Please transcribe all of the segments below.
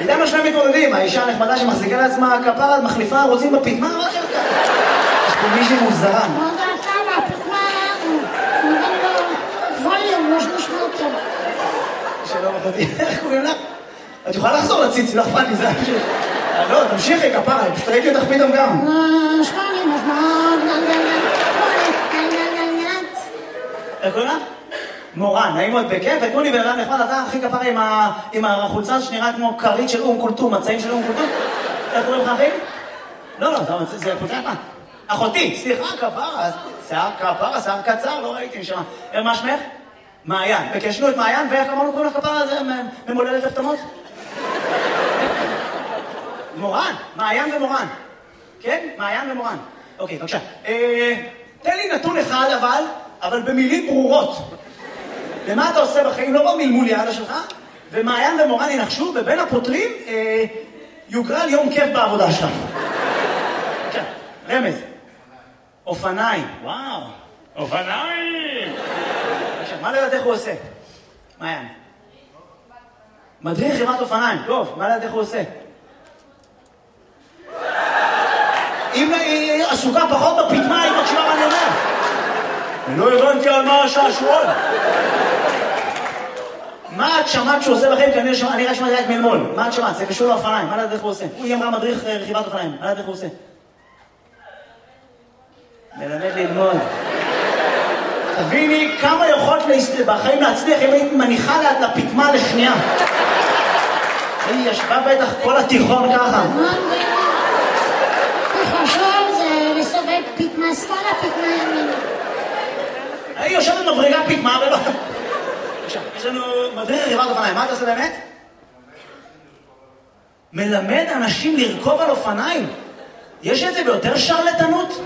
איתנו שני מתמודדים, האישה הנחמדה שמחזיקה לעצמה כפרה, מחליפה רוצים בפתמה, מה זה? יש פה מישהו מוזרה. לא יודעת למה, הפתמה, הוא נותן לו ווליום, לא שנשמע אותו. שלום אחותי, איך קוראים לך? את יכולה לחזור לציץ, לא אכפת לי, זה פשוט... לא, תמשיכי כפרה, פשוט ראיתי אותך פתאום גם. איך קוראים לך? מורן, נעים מאוד בכיף, ותנו לי בן אדם נחמד, אתה הכי כפרה עם החולצה שנראה כמו כרית של קולטום, מצעים של קולטום. איך קוראים לך אחי? לא, זה חולצה יפה. אחותי, סליחה, כפרה, שיער קצר, לא ראיתי נשמע. מה שמך? מעיין. בקשנו את מעיין, ואיך אמרנו קוראים לך כפרה, זה ממולדת הפתמות? מורן, מעיין ומורן. כן? מעיין ומורן. אוקיי, בבקשה. תן לי נתון אחד אבל במילים ברורות. למה אתה עושה בחיים? לא במלמול יעדה שלך, ומעיין ומורן ינחשו, ובין הפותרים יוגרל יום כיף בעבודה שלך. רמז. אופניים. וואו. אופניים! מה לדעת איך הוא עושה? מעיין. מדריך חברת אופניים. טוב, מה לדעת איך הוא עושה? אם היא עסוקה פחות בפתמה, היא מקשיבה מה אני אומר. אני לא הבנתי על מה השעשועון. מה את שמעת שהוא עושה לכם? אני רק שמעתי רק מלמול. מה את שמעת? זה קשור לאופניים. מה לדעת איך הוא עושה? היא אמרה מדריך רכיבת אופניים. מה לדעת איך הוא עושה? מלמד ללמוד. תביני כמה יכולת בחיים להצליח אם היית מניחה לפתמה לשנייה. היא ישבה בטח כל התיכון ככה. תחשוב זה לסובב פתמה שמאלה, פתמה ימינה. היא יושבת מבריגה פתמה ולא... יש לנו מדריך רכיבת אופניים. מה אתה עושה באמת? מלמד אנשים לרכוב על אופניים. יש את זה ביותר שרלטנות?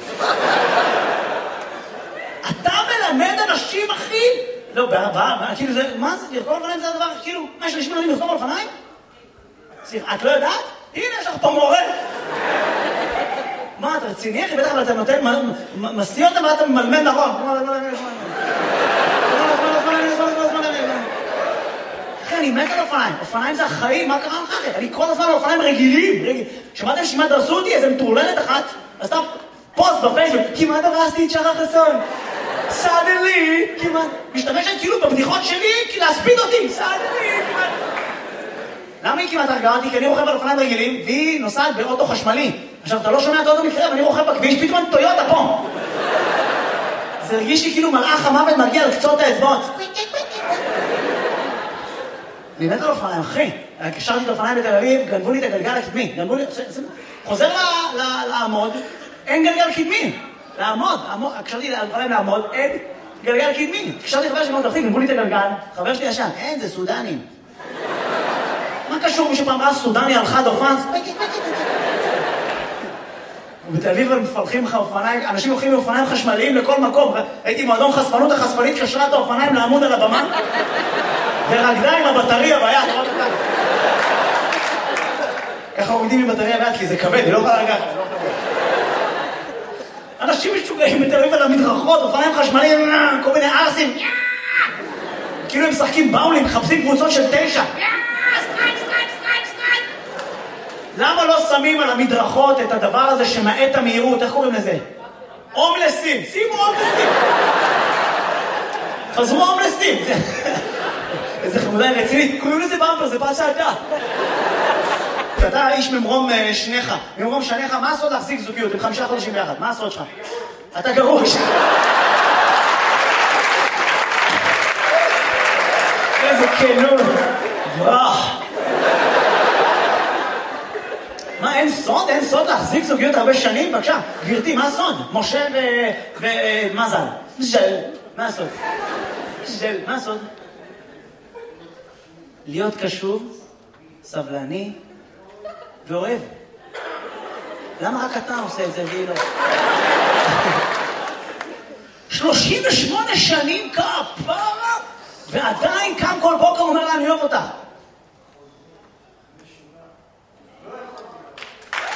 אתה מלמד אנשים, אחי? לא, כאילו זה, מה זה? לרכוב על אופניים זה הדבר, כאילו, מה יש אנשים מלמדים לרכוב על אופניים? סליחה, את לא יודעת? הנה, יש לך פה מורה. מה, אתה רציני, אחי? בטח, אבל אתה נותן, מסיא אותם ואתה ממלמד נכון. אחי, אני מת על אופניים. אופניים זה החיים, מה קרה לך? אני כל הזמן על אופניים רגילים. שמעתם שמה דרסו אותי, איזה מטורללת אחת, עשתה פוסט בפייסבוק, כמעט הרסתי את שחר חסון. סאדלי, כמעט. משתמשת כאילו בבדיחות שלי, כי להספיד אותי. סאדלי, כמעט. למה היא כמעט הרגעה אותי? כי אני רוכב על אופניים רגילים, והיא נוסעת באוטו חשמלי. עכשיו, אתה לא שומע את האוטו מקרב, אני רוכב בכביש, פתאום טויוטה פה. זה הרגיש לי כאילו מלאך המוות מגיע על קצות האצבעות. אני מת על אופניים, אחי. קשרתי את האופניים בתל אביב, גנבו לי את הגלגל הקדמי. חוזר לעמוד, אין גלגל קדמי. לעמוד, קשרתי את האופניים לעמוד, אין גלגל קדמי. קשרתי חבר שמות אחי, גנבו לי את הגלגל, חבר שלי ישן, אין, זה סודנים. מה קשור? מישהו פעם ראה סודני על חד אופן? ובתל אביב הם מפלחים לך אופניים, אנשים הולכים באופניים חשמליים לכל מקום. הייתי מועדון חשפנות, החשפנית קשרה את האופניים לעמוד על הבמה, ורקדה עם הבטריה ביד. ככה עומדים עם בטריה ביד, כי זה כבד, היא לא יכולה לגעת. אנשים משוגעים בתל אביב על המדרכות, אופניים חשמליים, כל מיני ארסים. כאילו הם משחקים באולים, מחפשים קבוצות של 9. למה לא שמים על המדרכות את הדבר הזה שמעט המהירות? איך קוראים לזה? הומלסים. שימו הומלסים. חזרו הומלסים. איזה חמודה רצינית. קוראים לזה במפר, זה פרשת דת. אתה איש ממרום שניך. ממרום שניך, מה הסוד להחזיק זוגיות? עם 5 חודשים ביחד. מה הסוד שלך? אתה גרוש. איזה כנות. ברח. מה, אין סוד? אין סוד להחזיק זוגיות הרבה שנים? בבקשה, גברתי, מה הסוד? משה ומזל. מה הסוד? מה הסוד? להיות קשוב, סבלני ואוהב. למה רק אתה עושה את זה והיא לא? 38 שנים כפרה, ועדיין קם כל בוקר אומר לה, אני אוהב אותך.